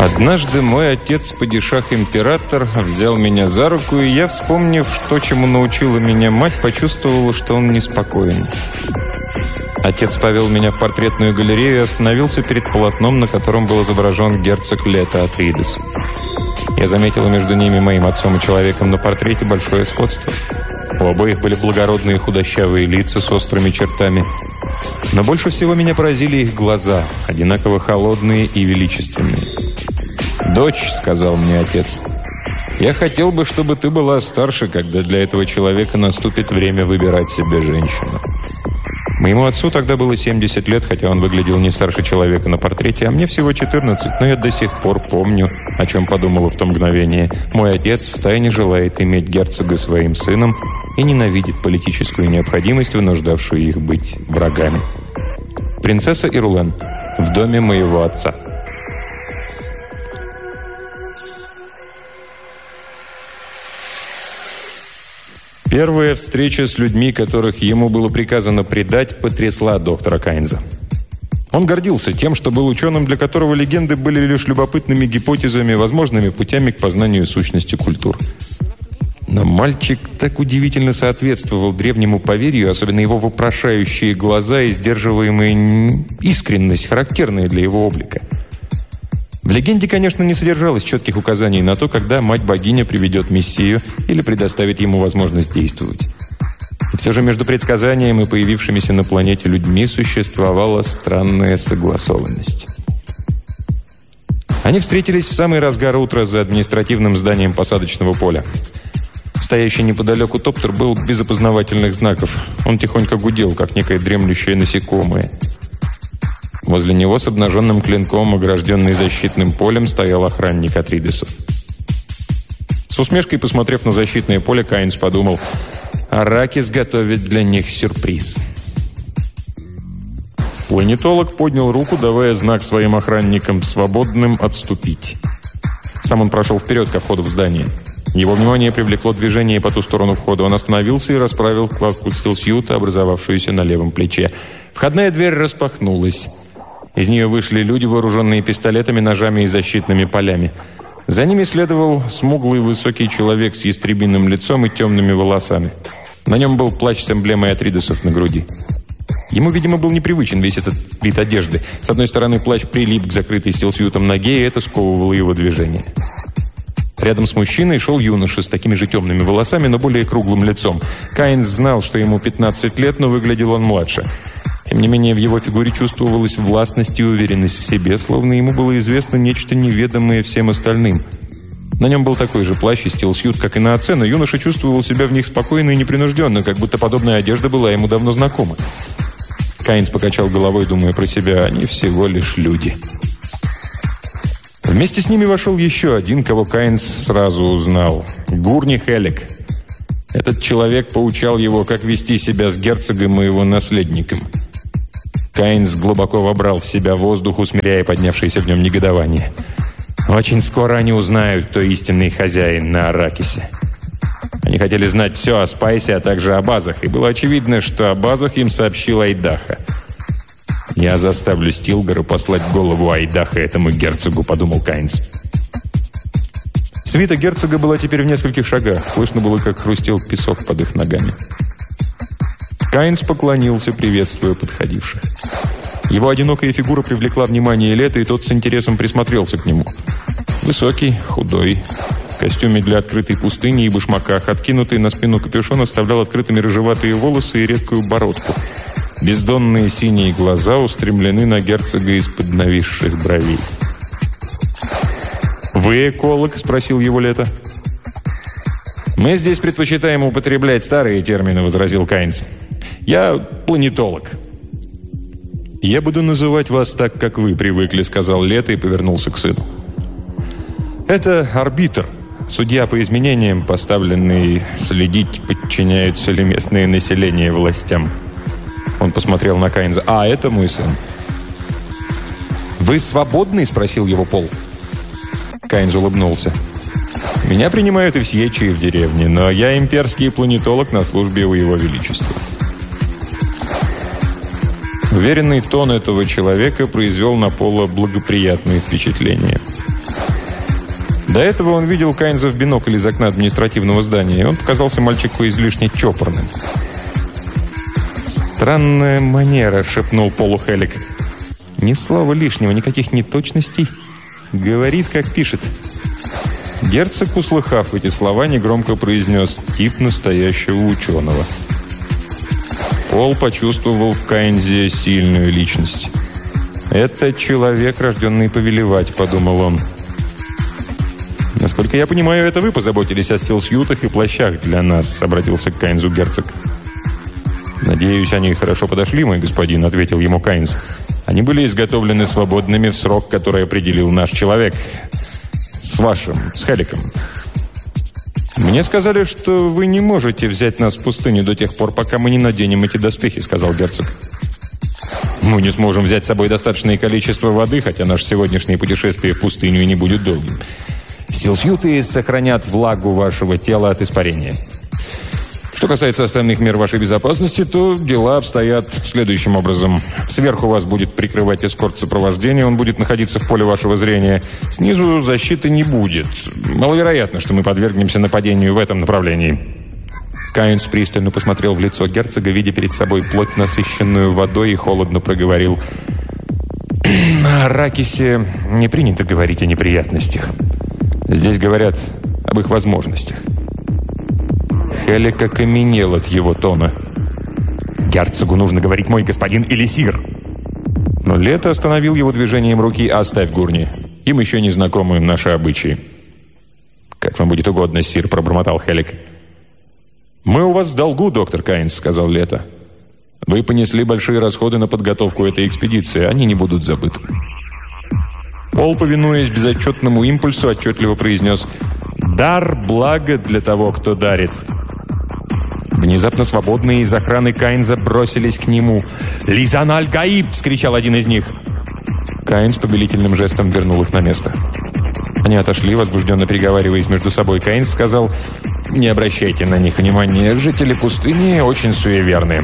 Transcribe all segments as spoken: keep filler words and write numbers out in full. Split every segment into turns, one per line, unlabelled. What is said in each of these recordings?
Однажды мой отец, падишах-император, взял меня за руку, и я, вспомнив, что чему научила меня мать, почувствовала, что он неспокоен. Отец повел меня в портретную галерею и остановился перед полотном, на котором был изображен герцог Лето Атридес. Я заметила между ними, моим отцом и человеком на портрете, большое сходство. У обоих были благородные худощавые лица с острыми чертами. Но больше всего меня поразили их глаза, одинаково холодные и величественные. «Дочь», — сказал мне отец, — «я хотел бы, чтобы ты была старше, когда для этого человека наступит время выбирать себе женщину». Моему отцу тогда было семьдесят лет, хотя он выглядел не старше человека на портрете, а мне всего четырнадцать, но я до сих пор помню, о чем подумала в то мгновение. Мой отец втайне желает иметь герцога своим сыном и ненавидит политическую необходимость, вынуждавшую их быть врагами. Принцесса Ирулен в доме моего отца. Первая встреча с людьми, которых ему было приказано предать, потрясла доктора Кайнза. Он гордился тем, что был ученым, для которого легенды были лишь любопытными гипотезами, возможными путями к познанию сущности культур. Но мальчик так удивительно соответствовал древнему поверью, особенно его вопрошающие глаза и сдерживаемая искренность, характерная для его облика. В легенде, конечно, не содержалось четких указаний на то, когда мать-богиня приведет Мессию или предоставит ему возможность действовать. И все же между предсказанием и появившимися на планете людьми существовала странная согласованность. Они встретились в самый разгар утра за административным зданием посадочного поля. Стоящий неподалеку топтер был без опознавательных знаков. Он тихонько гудел, как некое дремлющее насекомое. Возле него с обнаженным клинком, огражденный защитным полем, стоял охранник Атридесов. С усмешкой, посмотрев на защитное поле, Кайнс подумал: Аракис готовит для них сюрприз. Планетолог поднял руку, давая знак своим охранникам свободным отступить. Сам он прошел вперед ко входу в здание. Его внимание привлекло движение по ту сторону входа. Он остановился и расправил класку стилсьюта, образовавшуюся на левом плече. Входная дверь распахнулась. Из нее вышли люди, вооруженные пистолетами, ножами и защитными полями. За ними следовал смуглый высокий человек с ястребиным лицом и темными волосами. На нем был плащ с эмблемой Атридесов на груди. Ему, видимо, был непривычен весь этот вид одежды. С одной стороны, плащ прилип к закрытой стилсьютом ноге, и это сковывало его движение. Рядом с мужчиной шел юноша с такими же темными волосами, но более круглым лицом. Кайнс знал, что ему пятнадцать лет, но выглядел он младше. Тем не менее, в его фигуре чувствовалась властность и уверенность в себе, словно ему было известно нечто неведомое всем остальным. На нем был такой же плащ и стилсьют, как и на отце, но юноша чувствовал себя в них спокойно и непринужденно, как будто подобная одежда была ему давно знакома. Кайнс покачал головой, думая про себя: они всего лишь люди. Вместе с ними вошел еще один, кого Кайнс сразу узнал. Гурни Хелик. Этот человек поучал его, как вести себя с герцогом и его наследником. Кайнс глубоко вобрал в себя воздух, усмиряя поднявшееся в нем негодование. Очень скоро они узнают, кто истинный хозяин на Аракисе. Они хотели знать все о Спайсе, а также о базах, и было очевидно, что о базах им сообщил Айдаха. «Я заставлю Стилгора послать голову Айдаха этому герцогу», — подумал Кайнс. Свита герцога была теперь в нескольких шагах. Слышно было, как хрустел песок под их ногами. Кайнс поклонился, приветствуя подходивших. Его одинокая фигура привлекла внимание Лета, и тот с интересом присмотрелся к нему. Высокий, худой, в костюме для открытой пустыни и башмаках, откинутый на спину капюшон оставлял открытыми рыжеватые волосы и редкую бородку. Бездонные синие глаза устремлены на герцога из-под нависших бровей. «Вы эколог?» – спросил его Лето. «Мы здесь предпочитаем употреблять старые термины», – возразил Кайнс. «Я планетолог». «Я буду называть вас так, как вы привыкли», – сказал Лето и повернулся к сыну. «Это арбитр, судья по изменениям, поставленный следить, подчиняются ли местное население властям». Он посмотрел на Кайнза. «А, это мой сын». «Вы свободный?» – спросил его Пол. Кайнз улыбнулся. «Меня принимают и в Сьечи, и в деревне, но я имперский планетолог на службе у Его Величества». Уверенный тон этого человека произвел на Пола благоприятное впечатление. До этого он видел Кайнза в бинокль из окна административного здания, и он показался мальчику излишне чопорным. «Странная манера», — шепнул Полу Хеллик. «Ни слова лишнего, никаких неточностей. Говорит, как пишет». Герцог, услыхав эти слова, негромко произнес: «Тип настоящего ученого». Пол почувствовал в Кайнзе сильную личность. «Это человек, рожденный повелевать», — подумал он. «Насколько я понимаю, это вы позаботились о стилсьютах и плащах для нас», — обратился к Кайнзу герцог. «Надеюсь, они хорошо подошли, мой господин», — ответил ему Кайнз. «Они были изготовлены свободными в срок, который определил наш человек. С вашим, с Хелликом. Мне сказали, что вы не можете взять нас в пустыню до тех пор, пока мы не наденем эти доспехи», — сказал герцог. «Мы не сможем взять с собой достаточное количество воды, хотя наше сегодняшнее путешествие в пустыню и не будет долгим. Стилсьюты сохранят влагу вашего тела от испарения. Что касается остальных мер вашей безопасности, то дела обстоят следующим образом. Сверху вас будет прикрывать эскорт сопровождения, он будет находиться в поле вашего зрения. Снизу защиты не будет. Маловероятно, что мы подвергнемся нападению в этом направлении». Кайнс пристально посмотрел в лицо герцога, видя перед собой плоть, насыщенную водой, и холодно проговорил: «На Аракисе не принято говорить о неприятностях. Здесь говорят об их возможностях». Хеллик окаменел от его тона. «Герцогу нужно говорить «мой господин» или «сир». Но Лето остановил его движением руки: «Оставь, Гурни. Им еще не знакомы наши обычаи». «Как вам будет угодно, сир», — пробормотал Хеллик. «Мы у вас в долгу, доктор Кайнс», — сказал Лето. «Вы понесли большие расходы на подготовку этой экспедиции. Они не будут забыты». Пол, повинуясь безотчетному импульсу, отчетливо произнес: «Дар – благо для того, кто дарит». Внезапно свободные из охраны Кайнза бросились к нему. «Лизан аль-Гаиб!» – вскричал один из них. Кайнз повелительным жестом вернул их на место. Они отошли, возбужденно переговариваясь между собой. Кайнз сказал: «Не обращайте на них внимания. Жители пустыни очень суеверны».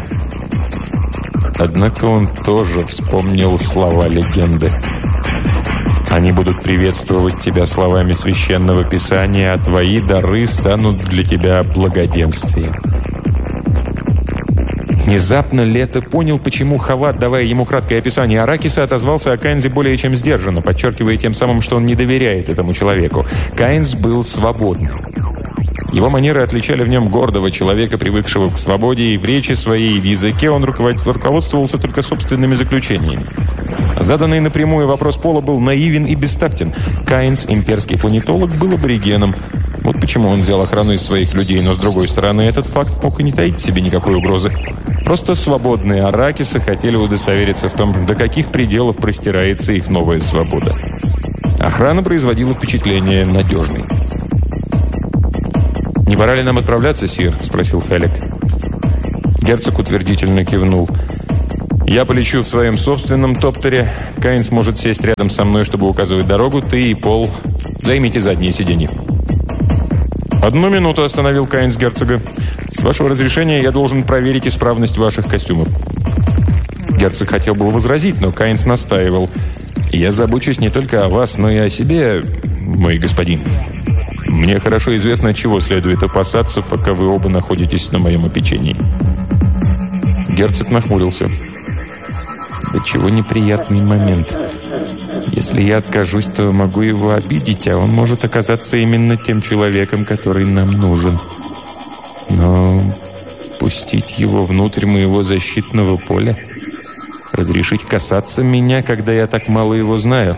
Однако он тоже вспомнил слова легенды. «Они будут приветствовать тебя словами священного писания, а твои дары станут для тебя благоденствием». Внезапно Лето понял, почему Хават, давая ему краткое описание Аракиса, отозвался о Кайнзе более чем сдержанно, подчеркивая тем самым, что он не доверяет этому человеку. Кайнз был свободным. Его манеры отличали в нем гордого человека, привыкшего к свободе, и в речи своей, и в языке он руководствовался только собственными заключениями. Заданный напрямую вопрос Пола был наивен и бестактен. Кайнз, имперский планетолог, был аборигеном. Вот почему он взял охрану из своих людей, но, с другой стороны, этот факт мог и не таить в себе никакой угрозы. Просто свободные аракисы хотели удостовериться в том, до каких пределов простирается их новая свобода. Охрана производила впечатление надежной. «Не пора ли нам отправляться, сир?» – спросил Хеллик. Герцог утвердительно кивнул. «Я полечу в своем собственном топтере. Кайнс может сесть рядом со мной, чтобы указывать дорогу. Ты и Пол займите задние сиденья». «Одну минуту», – остановил Кайнс герцога. «С вашего разрешения я должен проверить исправность ваших костюмов». Герцог хотел было возразить, но Кайнс настаивал. «Я забочусь не только о вас, но и о себе, мой господин. Мне хорошо известно, от чего следует опасаться, пока вы оба находитесь на моем опечении». Герцог нахмурился. «Да чего неприятный момент. Если я откажусь, то могу его обидеть, а он может оказаться именно тем человеком, который нам нужен. Но пустить его внутрь моего защитного поля? Разрешить касаться меня, когда я так мало его знаю?»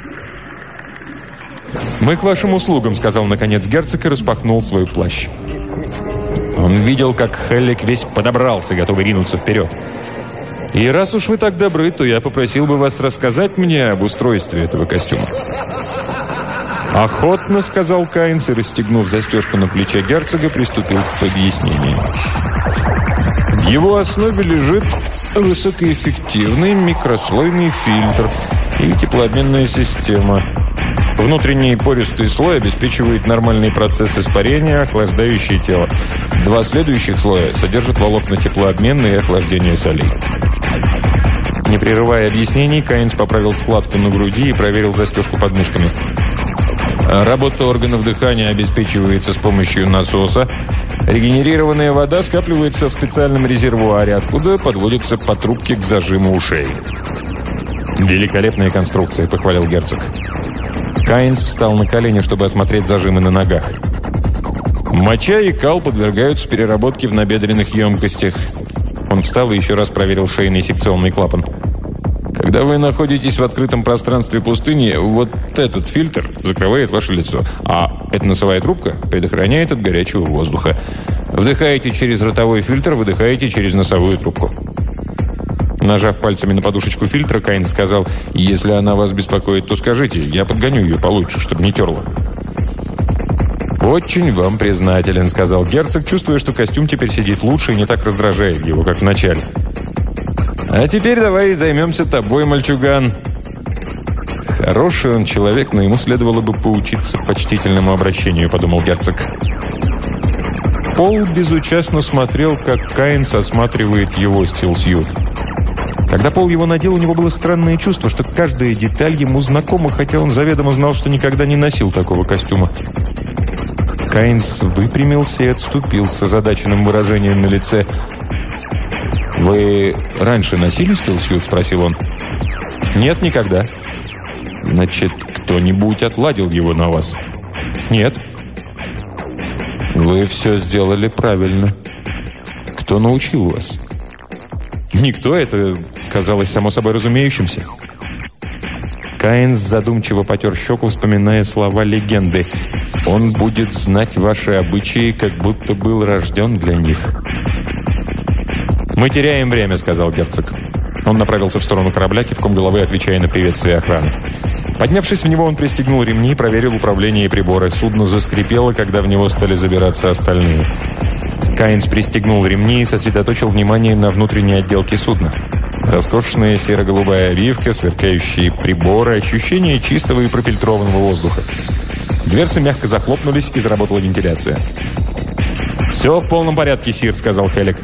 «Мы к вашим услугам», — сказал наконец герцог и распахнул свой плащ. Он видел, как Хеллик весь подобрался, готовый ринуться вперед. «И раз уж вы так добры, то я попросил бы вас рассказать мне об устройстве этого костюма». «Охотно», — сказал Кайнс, и, расстегнув застежку на плече герцога, приступил к объяснению. В его основе лежит высокоэффективный микрослойный фильтр и теплообменная система. Внутренний пористый слой обеспечивает нормальный процесс испарения, охлаждающий тело. Два следующих слоя содержат волокна теплообмена и охлаждения солей. Не прерывая объяснений, Кайнс поправил складку на груди и проверил застежку под мышками. Работа органов дыхания обеспечивается с помощью насоса. Регенерированная вода скапливается в специальном резервуаре, откуда подводится по трубке к зажиму ушей. «Великолепная конструкция», — похвалил герцог. Кайнс встал на колени, чтобы осмотреть зажимы на ногах. Моча и кал подвергаются переработке в набедренных емкостях. Он встал и еще раз проверил шейный секционный клапан. Когда вы находитесь в открытом пространстве пустыни, вот этот фильтр закрывает ваше лицо, а эта носовая трубка предохраняет от горячего воздуха. Вдыхаете через ротовой фильтр, выдыхаете через носовую трубку. Нажав пальцами на подушечку фильтра, Кайнс сказал: «Если она вас беспокоит, то скажите, я подгоню ее получше, чтобы не терла». «Очень вам признателен», — сказал герцог, чувствуя, что костюм теперь сидит лучше и не так раздражает его, как в начале. «А теперь давай займемся тобой, мальчуган». «Хороший он человек, но ему следовало бы поучиться почтительному обращению», — подумал герцог. Пол безучастно смотрел, как Кайнс осматривает его стилсьют. Когда Пол его надел, у него было странное чувство, что каждая деталь ему знакома, хотя он заведомо знал, что никогда не носил такого костюма. Кайнс выпрямился и отступил с озадаченным выражением на лице. «Вы раньше носили стилсьют?» – спросил он. «Нет, никогда». «Значит, кто-нибудь отладил его на вас?» «Нет». «Вы все сделали правильно. Кто научил вас?» «Никто, это казалось само собой разумеющимся». Кайнс задумчиво потер щеку, вспоминая слова легенды. «Он будет знать ваши обычаи, как будто был рожден для них». «Мы теряем время», — сказал герцог. Он направился в сторону корабля, кивком головы отвечая на приветствие охраны. Поднявшись в него, он пристегнул ремни и проверил управление и приборы. Судно заскрипело, когда в него стали забираться остальные. Кайнс пристегнул ремни и сосредоточил внимание на внутренней отделке судна. Роскошная серо-голубая обивка, сверкающие приборы, ощущение чистого и профильтрованного воздуха. Дверцы мягко захлопнулись, и заработала вентиляция. «Все в полном порядке, сир», — сказал Хелек.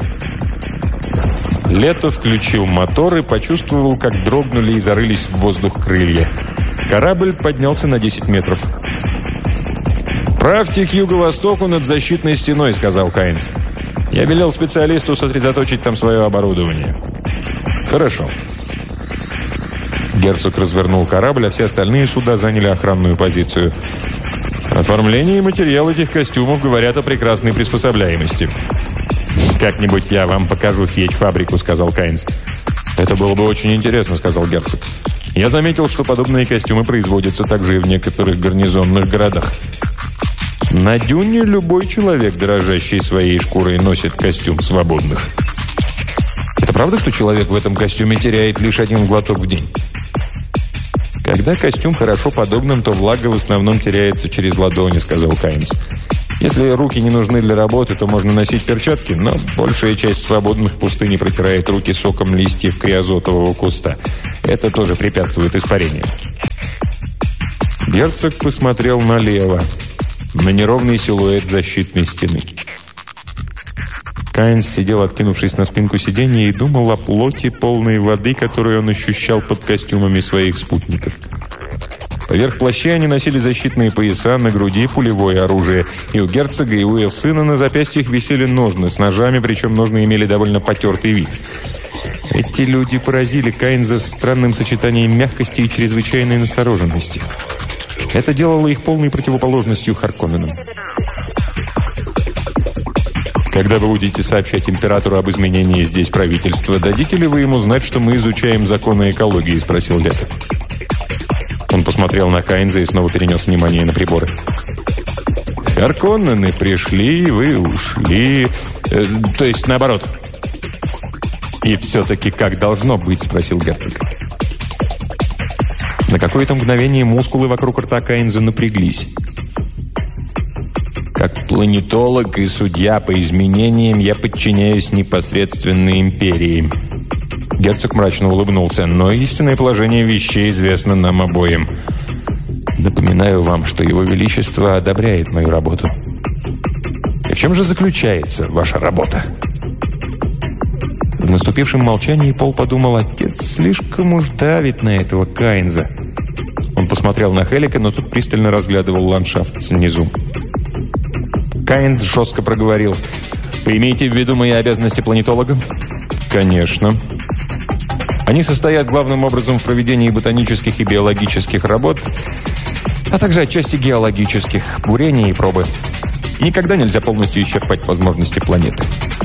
Лето включил мотор и почувствовал, как дрогнули и зарылись в воздух крылья. Корабль поднялся на десять метров. «Правьте к юго-востоку над защитной стеной», — сказал Кайнс. «Я велел специалисту сосредоточить там свое оборудование». «Хорошо». Герцог развернул корабль, а все остальные суда заняли охранную позицию. Оформление и материал этих костюмов говорят о прекрасной приспособляемости. «Как-нибудь я вам покажу сьечь-фабрику», — сказал Кайнс. «Это было бы очень интересно», — сказал герцог. «Я заметил, что подобные костюмы производятся также и в некоторых гарнизонных городах. На дюне любой человек, дорожащий своей шкурой, носит костюм свободных». «Это правда, что человек в этом костюме теряет лишь один глоток в день?» «Когда костюм хорошо подогнан, то влага в основном теряется через ладони», — сказал Кайнс. «Если руки не нужны для работы, то можно носить перчатки, но большая часть свободных в пустыне протирает руки соком листьев криозотового куста. Это тоже препятствует испарению». Герцог посмотрел налево, на неровный силуэт защитной стены. Кайнс сидел, откинувшись на спинку сиденья, и думал о плоти полной воды, которую он ощущал под костюмами своих спутников. Поверх плаща они носили защитные пояса, на груди пулевое оружие. И у герцога, и у их сына на запястьях висели ножны с ножами, причем ножны имели довольно потертый вид. Эти люди поразили Кайнса странным сочетанием мягкости и чрезвычайной настороженности. Это делало их полной противоположностью Харконненам. «Когда вы будете сообщать императору об изменении здесь правительства, дадите ли вы ему знать, что мы изучаем законы экологии?» – спросил Лето. Он посмотрел на Кайнса и снова перенес внимание на приборы. «Харконнены пришли, вы ушли. Э, то есть наоборот». «И все-таки как должно быть?» – спросил герцог. На какое-то мгновение мускулы вокруг рта Кайнса напряглись. «Как планетолог и судья по изменениям я подчиняюсь непосредственно империи». Герцог мрачно улыбнулся. «Но истинное положение вещей известно нам обоим. Напоминаю вам, что Его Величество одобряет мою работу». «И в чем же заключается ваша работа?» В наступившем молчании Пол подумал: отец слишком уж давит на этого Кайнса. Он посмотрел на Хелика, но тут пристально разглядывал ландшафт снизу. Кайнс жестко проговорил. «Вы имеете в виду мои обязанности планетолога?» «Конечно. Они состоят главным образом в проведении ботанических и биологических работ, а также отчасти геологических, бурений и пробы. Никогда нельзя полностью исчерпать возможности планеты».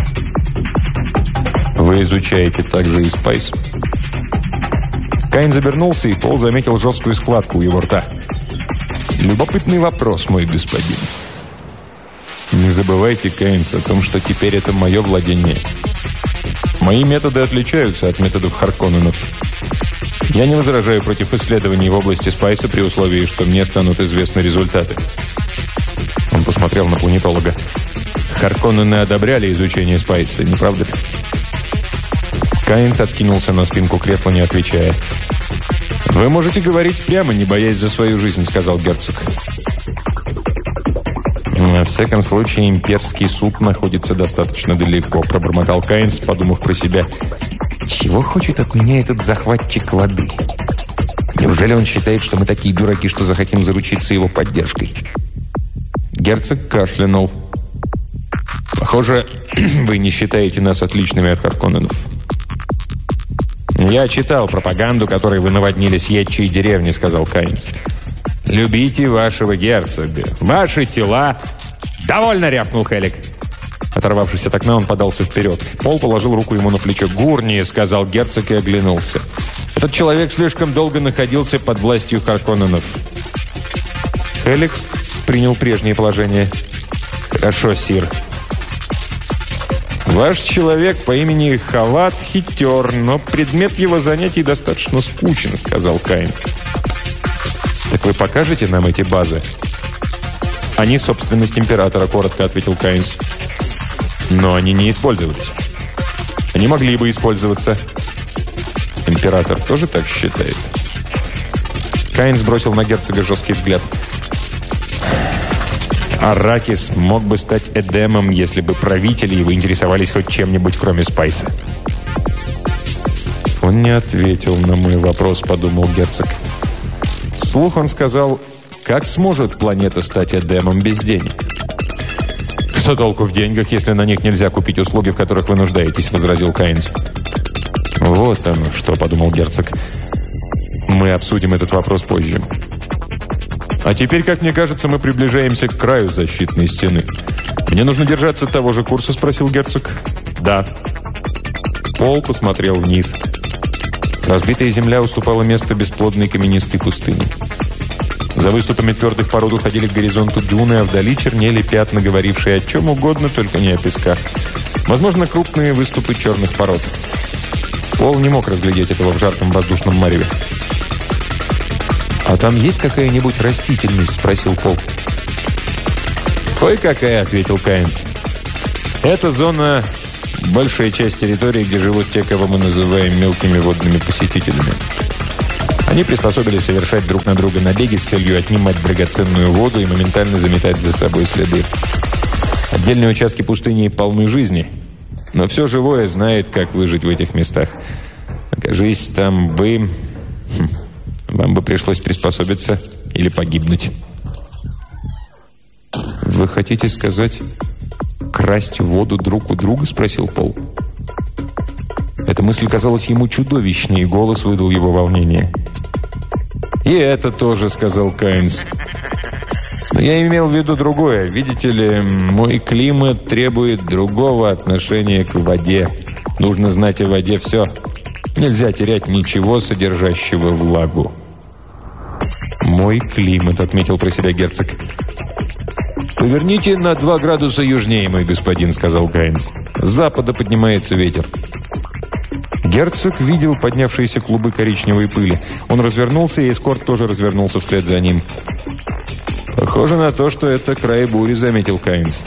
«Вы изучаете также и Спайс?» Кайн обернулся, и Пол заметил жесткую складку у его рта. «Любопытный вопрос, мой господин. Не забывайте, Кайнс, о том, что теперь это мое владение. Мои методы отличаются от методов Харконненов. Я не возражаю против исследований в области Спайса при условии, что мне станут известны результаты». Он посмотрел на планетолога. «Харконнены одобряли изучение Спайса, не правда ли?» Кайнс откинулся на спинку кресла, не отвечая. «Вы можете говорить прямо, не боясь за свою жизнь», — сказал герцог. «Во всяком случае, имперский суд находится достаточно далеко», — пробормотал Кайнс, подумав про себя. «Чего хочет от меня этот захватчик воды? Неужели он считает, что мы такие дураки, что захотим заручиться его поддержкой?» Герцог кашлянул. «Похоже, вы не считаете нас отличными от Харконненов». «Я читал пропаганду, которой вы наводнили съедчие деревни», — сказал Кайнс. «Любите вашего герцога. Ваши тела...» «Довольно!» — рявкнул Хелик. Оторвавшись от окна, он подался вперед. Пол положил руку ему на плечо. «Гурни!» — сказал герцог и оглянулся. «Этот человек слишком долго находился под властью Харконненов». Хелик принял прежнее положение. «Хорошо, сир. Ваш человек по имени Хават хитер, но предмет его занятий достаточно скучен», — сказал Кайнс. «Так вы покажете нам эти базы?» «Они собственность императора», — коротко ответил Кайнс. «Но они не использовались». «Они могли бы использоваться». «Император тоже так считает?» Кайнс бросил на герцога жесткий взгляд. «Арракис мог бы стать Эдемом, если бы правители его интересовались хоть чем-нибудь, кроме Спайса». «Он не ответил на мой вопрос», — подумал герцог. Вслух он сказал: «Как сможет планета стать Эдемом без денег?» «Что толку в деньгах, если на них нельзя купить услуги, в которых вы нуждаетесь?» — возразил Кайнс. «Вот оно что», — подумал герцог. «Мы обсудим этот вопрос позже». «А теперь, как мне кажется, мы приближаемся к краю защитной стены. Мне нужно держаться того же курса?» — спросил герцог. «Да». Пол посмотрел вниз. Разбитая земля уступала место бесплодной каменистой пустыне. За выступами твердых пород уходили к горизонту дюны, а вдали чернели пятна, говорившие о чем угодно, только не о песках. Возможно, крупные выступы черных пород. Пол не мог разглядеть этого в жарком воздушном мареве. «А там есть какая-нибудь растительность?» – спросил Пол. «Кое-какая», – ответил Кайнс. «Это зона – большая часть территории, где живут те, кого мы называем мелкими водными посетителями. Они приспособились совершать друг на друга набеги с целью отнимать драгоценную воду и моментально заметать за собой следы. Отдельные участки пустыни полны жизни, но все живое знает, как выжить в этих местах. Окажись там вы... Хм. Вам бы пришлось приспособиться или погибнуть». «Вы хотите сказать, красть воду друг у друга?» – спросил Пол. Эта мысль казалась ему чудовищной, и голос выдал его волнение. «И это тоже», – сказал Кайнс. «Но я имел в виду другое. Видите ли, мой климат требует другого отношения к воде. Нужно знать о воде все. Нельзя терять ничего, содержащего влагу». «Мой климат», — отметил про себя герцог. «Поверните на два градуса южнее, мой господин», — сказал Кайнс. «С запада поднимается ветер». Герцог видел поднявшиеся клубы коричневой пыли. Он развернулся, и эскорт тоже развернулся вслед за ним. «Похоже на то, что это край бури», — заметил Кайнс.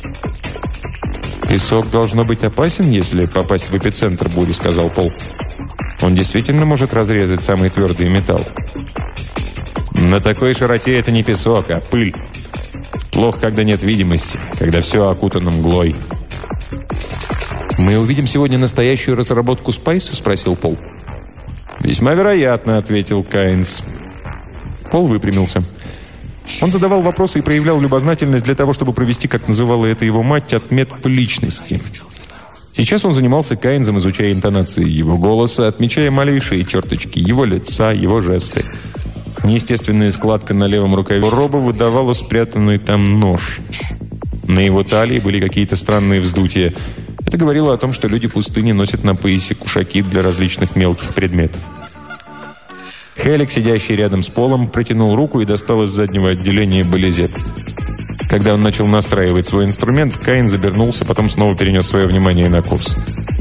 «Песок должно быть опасен, если попасть в эпицентр бури», — сказал Пол. «Он действительно может разрезать самый твердый металл». «На такой широте это не песок, а пыль. Плохо, когда нет видимости, когда все окутано мглой». «Мы увидим сегодня настоящую разработку Спайса?» – спросил Пол. «Весьма вероятно», – ответил Кайнс. Пол выпрямился. Он задавал вопросы и проявлял любознательность для того, чтобы провести, как называла это его мать, отметку личности. Сейчас он занимался Кайнзом, изучая интонации его голоса, отмечая малейшие черточки его лица, его жесты. Неестественная складка на левом рукаве роба выдавала спрятанный там нож. На его талии были какие-то странные вздутия. Это говорило о том, что люди пустыни носят на поясе кушаки для различных мелких предметов. Хелик, сидящий рядом с Полом, протянул руку и достал из заднего отделения балезет. Когда он начал настраивать свой инструмент, Каин обернулся, потом снова перенес свое внимание на курс.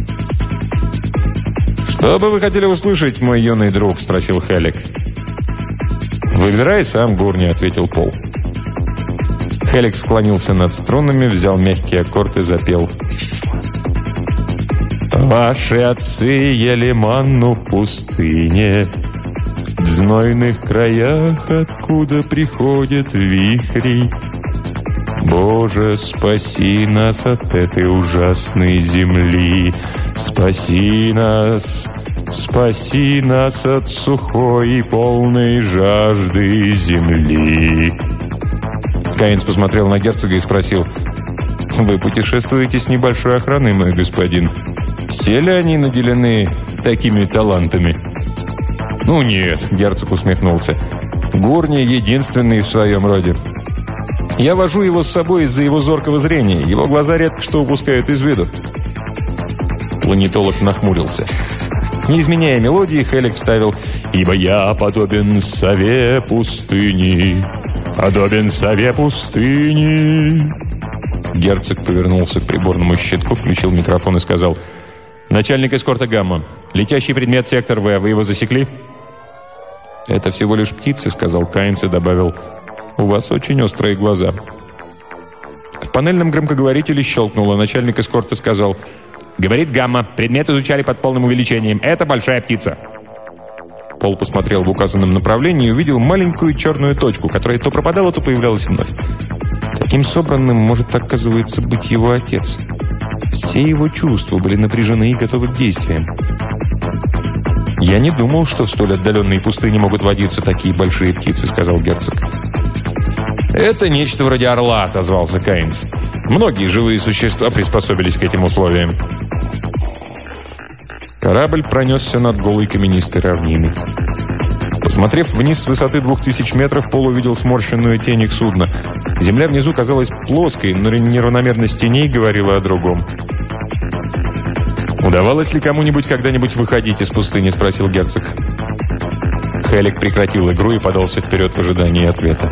«Что бы вы хотели услышать, мой юный друг?» – спросил Хелик. «Выбирай сам, Гурни», – ответил Пол. Хелик склонился над струнами, взял мягкий аккорд и запел. «Ваши отцы ели манну в пустыне, в знойных краях, откуда приходят вихри. Боже, спаси нас от этой ужасной земли, спаси нас, спаси нас от сухой и полной жажды земли». Каинс посмотрел на герцога и спросил: «Вы путешествуете с небольшой охраной, мой господин? Все ли они наделены такими талантами?» «Ну нет», — герцог усмехнулся. «Гурни единственный в своем роде. Я вожу его с собой из-за его зоркого зрения. Его глаза редко что упускают из виду». Планетолог нахмурился. Не изменяя мелодии, Хелик вставил: «Ибо я подобен сове пустыни, подобен сове пустыни». Герцог повернулся к приборному щитку, включил микрофон и сказал: «Начальник эскорта Гамма, летящий предмет сектор В, вы его засекли?» «Это всего лишь птицы», — сказал Кайнс и добавил: «У вас очень острые глаза». В панельном громкоговорителе щелкнуло. Начальник эскорта сказал: «Говорит Гамма, предмет изучали под полным увеличением. Это большая птица». Пол посмотрел в указанном направлении и увидел маленькую черную точку, которая то пропадала, то появлялась вновь. Таким собранным может, оказывается, быть его отец. Все его чувства были напряжены и готовы к действиям. «Я не думал, что в столь отдаленной пустыне могут водиться такие большие птицы», — сказал герцог. «Это нечто вроде орла», — отозвался Кайнс. «Многие живые существа приспособились к этим условиям». Корабль пронесся над голой каменистой равниной. Посмотрев вниз с высоты двух тысяч метров, Пол увидел сморщенную тень их судна. Земля внизу казалась плоской, но неравномерность теней говорила о другом. «Удавалось ли кому-нибудь когда-нибудь выходить из пустыни?» – спросил герцог. Хелик прекратил игру и подался вперед в ожидании ответа.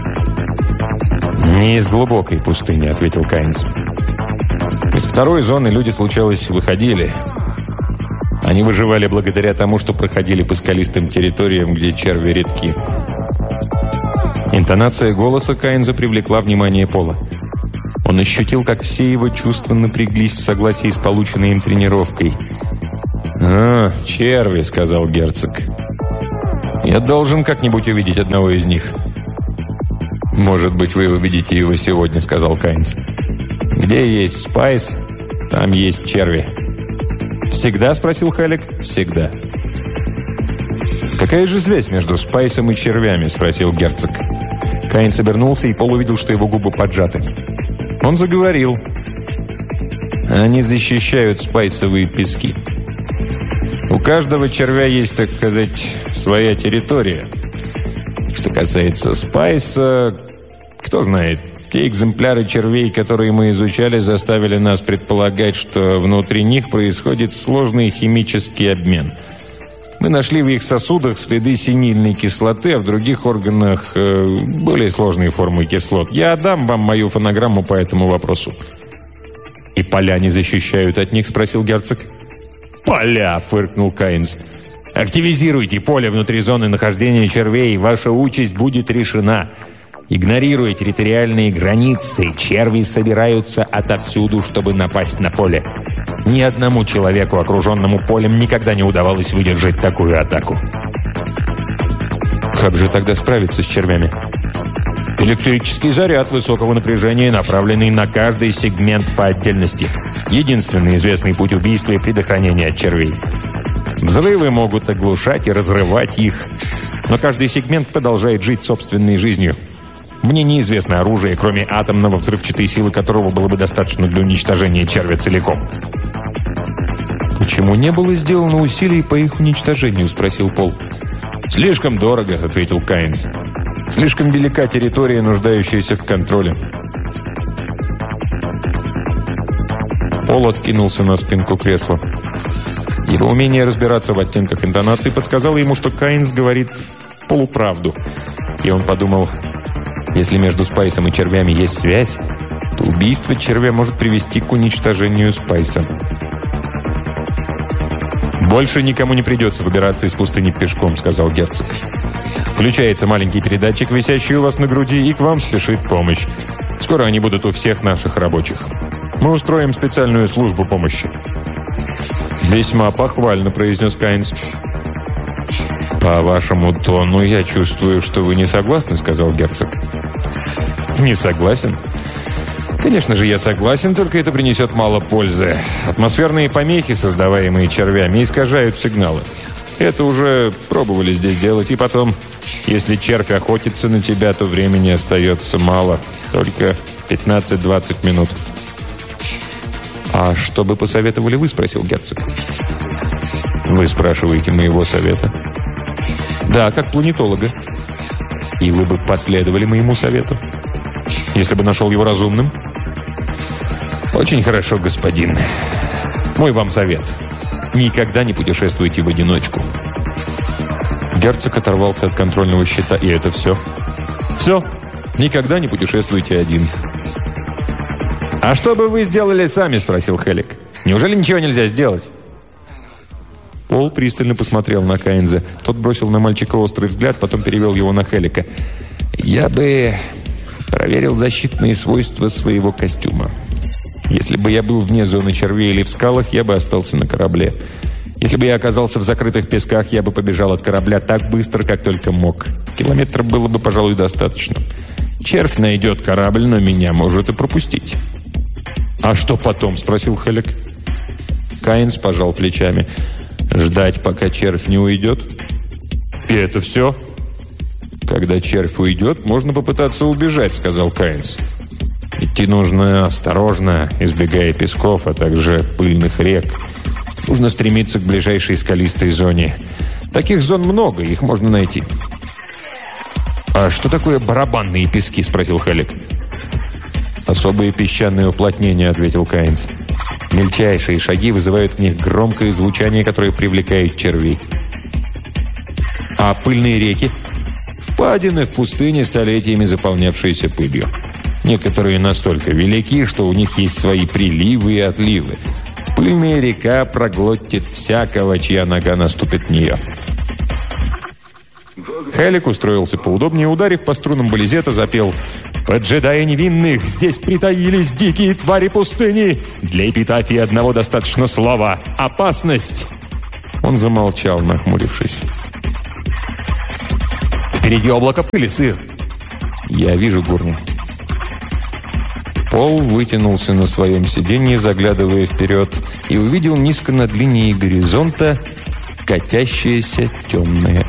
«Не из глубокой пустыни», – ответил Кайнс. «Из второй зоны люди, случалось, выходили. Они выживали благодаря тому, что проходили по скалистым территориям, где черви редки». Интонация голоса Кайнза привлекла внимание Пола. Он ощутил, как все его чувства напряглись в согласии с полученной им тренировкой. «А, черви», — сказал герцог. «Я должен как-нибудь увидеть одного из них». «Может быть, вы увидите его сегодня», — сказал Кайнс. «Где есть спайс, там есть черви». «Всегда?» — спросил Хелик. «Всегда». «Какая же связь между спайсом и червями?» — спросил герцог. Кайнс обернулся, и Пол увидел, что его губы поджаты. Он заговорил. «Они защищают спайсовые пески. У каждого червя есть, так сказать, своя территория. Что касается спайса, кто знает, те экземпляры червей, которые мы изучали, заставили нас предполагать, что внутри них происходит сложный химический обмен. Мы нашли в их сосудах следы синильной кислоты, а в других органах э, более сложные формы кислот. Я отдам вам мою фонограмму по этому вопросу». «И поля не защищают от них?» – спросил герцог. «Поля!» – фыркнул Кайнс. «Активизируйте поле внутри зоны нахождения червей, и ваша участь будет решена. Игнорируя территориальные границы, черви собираются отовсюду, чтобы напасть на поле. Ни одному человеку, окруженному полем, никогда не удавалось выдержать такую атаку». «Как же тогда справиться с червями?» «Электрический заряд высокого напряжения, направленный на каждый сегмент по отдельности. Единственный известный путь убийства и предохранения от червей. Взрывы могут оглушать и разрывать их. Но каждый сегмент продолжает жить собственной жизнью. Мне неизвестно оружие, кроме атомного, взрывчатой силы которого было бы достаточно для уничтожения червя целиком. «Почему не было сделано усилий по их уничтожению?» – спросил Пол. «Слишком дорого», – ответил Кайнс. «Слишком велика территория, нуждающаяся в контроле». Пол откинулся на спинку кресла. Его умение разбираться в оттенках интонации подсказало ему, что Кайнс говорит полуправду. И он подумал, если между Спайсом и червями есть связь, то убийство червя может привести к уничтожению Спайса. «Больше никому не придется выбираться из пустыни пешком», — сказал герцог. «Включается маленький передатчик, висящий у вас на груди, и к вам спешит помощь. Скоро они будут у всех наших рабочих. Мы устроим специальную службу помощи». «Весьма похвально», — произнес Кайнс. «По вашему тону я чувствую, что вы не согласны», — сказал герцог. «Не согласен?» «Конечно же, я согласен, только это принесет мало пользы. Атмосферные помехи, создаваемые червями, искажают сигналы. Это уже пробовали здесь делать. И потом, если червь охотится на тебя, то времени остается мало. Только пятнадцать-двадцать минут». «А что бы посоветовали вы?» – спросил герцог. «Вы спрашиваете моего совета?» «Да, как планетолога». «И вы бы последовали моему совету, если бы нашел его разумным?» «Очень хорошо, господин. Мой вам совет. Никогда не путешествуйте в одиночку». Герцог оторвался от контрольного щита. «И это все?» «Все. Никогда не путешествуйте один». «А что бы вы сделали сами?» – спросил Хелик. «Неужели ничего нельзя сделать?» Пол пристально посмотрел на Кайнза. Тот бросил на мальчика острый взгляд, потом перевел его на Хелика. «Я бы проверил защитные свойства своего костюма. Если бы я был вне зоны червей или в скалах, я бы остался на корабле. Если бы я оказался в закрытых песках, я бы побежал от корабля так быстро, как только мог. Километра было бы, пожалуй, достаточно. Червь найдет корабль, но меня может и пропустить». «А что потом?» – спросил Хелик. Кайнс пожал плечами. «Ждать, пока червь не уйдет?» «И это все?» «Когда червь уйдет, можно попытаться убежать», – сказал Кайнс. «Идти нужно осторожно, избегая песков, а также пыльных рек. Нужно стремиться к ближайшей скалистой зоне. Таких зон много, их можно найти». «А что такое барабанные пески?» – спросил Хелик. «Особые песчаные уплотнения», — ответил Кайнс. «Мельчайшие шаги вызывают в них громкое звучание, которое привлекает червей». «А пыльные реки?» «Впадины в пустыне, столетиями заполнявшиеся пылью. Некоторые настолько велики, что у них есть свои приливы и отливы. Пыльная река проглотит всякого, чья нога наступит в нее». Хелик устроился поудобнее, ударив по струнам бализета, запел: «Поджидая невинных, здесь притаились дикие твари пустыни. Для эпитафии одного достаточно слова — опасность». Он замолчал, нахмурившись. «Впереди облако пыли, сыр». «Я вижу, Гурни». Пол вытянулся на своем сиденье, заглядывая вперед, и увидел низко над линией горизонта катящееся темное